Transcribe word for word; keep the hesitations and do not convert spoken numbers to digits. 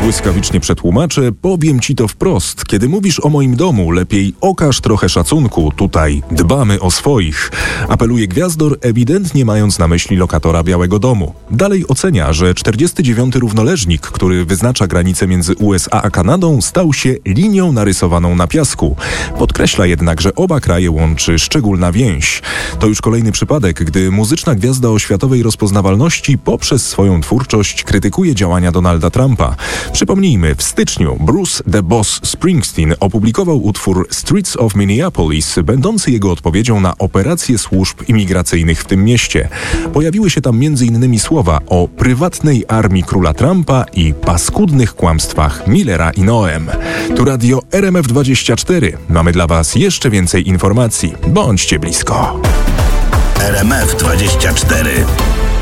błyskawicznie przetłumaczę, powiem ci to wprost. Kiedy mówisz o moim domu, lepiej okaż trochę szacunku. Tutaj dbamy o swoich. Apeluje Gwiazdor, ewidentnie mając na myśli lokatora Białego Domu. Dalej ocenia, że czterdziesty dziewiąty równoleżnik, który wyznacza granicę między U S A a Kanadą, stał się linią narysowaną na piasku. Podkreśla jednak, że oba kraje łączy szczególna więź. To już kolejny przypadek, gdy muzyczna gwiazda o światowej rozpoznawalności poprzez swoją twórczość krytykuje działania Donalda Trumpa. Przypomnijmy, w styczniu Bruce The Boss Springsteen opublikował utwór Streets of Minneapolis, będący jego odpowiedzią na operacje służb imigracyjnych w tym mieście. Pojawiły się tam między innymi słowa o prywatnej armii króla Trumpa i paskudnych kłamstwach Millera i Noem. Tu radio R M F dwadzieścia cztery. Mamy dla Was jeszcze więcej informacji. Bądźcie blisko. R M F dwadzieścia cztery.